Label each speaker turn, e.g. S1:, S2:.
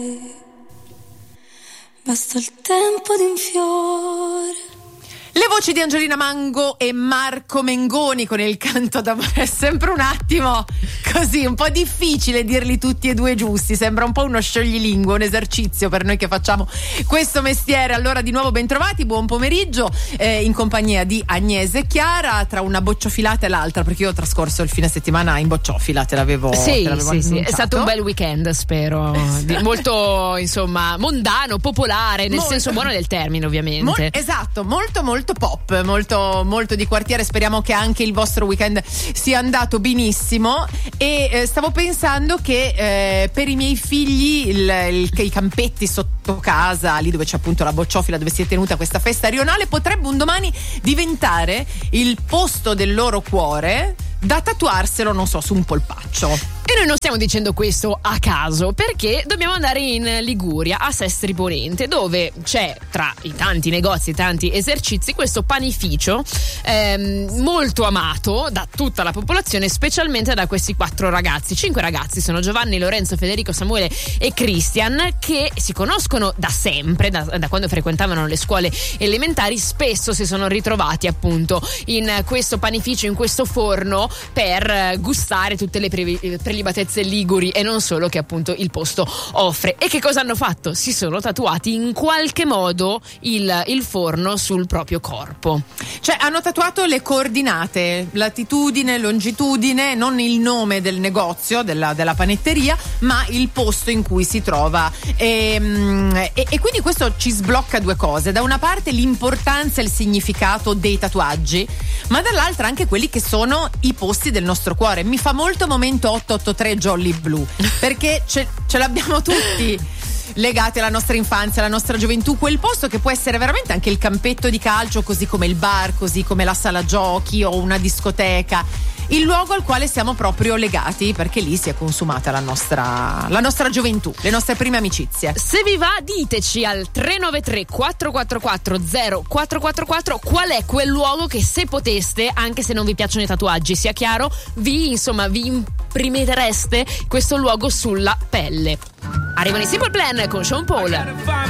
S1: Basta il tempo di un fiore.
S2: Le voci di Angelina Mango e Marco Mengoni con il canto d'amore. È sempre un attimo così, un po' difficile dirli tutti e due giusti, sembra un po' uno scioglilingue, un esercizio per noi che facciamo questo mestiere. Allora di nuovo bentrovati, buon pomeriggio, in compagnia di Agnese e Chiara, tra una bocciofilata e l'altra, perché io ho trascorso il fine settimana in bocciofila, te l'avevo
S3: sì,
S2: annunciato.
S3: È stato un bel weekend, spero, molto insomma mondano, popolare, nel senso buono del termine, ovviamente.
S2: Esatto, molto pop, molto di quartiere. Speriamo che anche il vostro weekend sia andato benissimo. E stavo pensando che per i miei figli i campetti sotto casa, lì dove c'è appunto la bocciofila, dove si è tenuta questa festa rionale, potrebbe un domani diventare il posto del loro cuore da tatuarselo, non so, su un polpaccio.
S3: E noi non stiamo dicendo questo a caso, perché dobbiamo andare in Liguria, a Sestri Ponente, dove c'è, tra i tanti negozi, tanti esercizi, questo panificio molto amato da tutta la popolazione, specialmente da questi 5 ragazzi. Sono Giovanni, Lorenzo, Federico, Samuele e Christian, che si conoscono da sempre, da quando frequentavano le scuole elementari. Spesso si sono ritrovati appunto in questo panificio, in questo forno, per gustare tutte le prelibatezze liguri e non solo che appunto il posto offre. E che cosa hanno fatto? Si sono tatuati in qualche modo il forno sul proprio corpo.
S2: Cioè hanno tatuato le coordinate, latitudine, longitudine, non il nome del negozio, della panetteria, ma il posto in cui si trova. E quindi questo ci sblocca due cose: da una parte l'importanza e il significato dei tatuaggi, ma dall'altra anche quelli che sono i posti del nostro cuore. Mi fa molto momento 883 Jolly Blue, perché ce l'abbiamo tutti legati alla nostra infanzia, alla nostra gioventù, quel posto che può essere veramente anche il campetto di calcio, così come il bar, così come la sala giochi o una discoteca, il luogo al quale siamo proprio legati, perché lì si è consumata la nostra gioventù, le nostre prime amicizie.
S3: Se vi va, diteci al 393 444 0444 qual è quel luogo che, se poteste, anche se non vi piacciono i tatuaggi, sia chiaro, vi imprimereste questo luogo sulla pelle. Arrivano i Simple Plan con Sean Paul.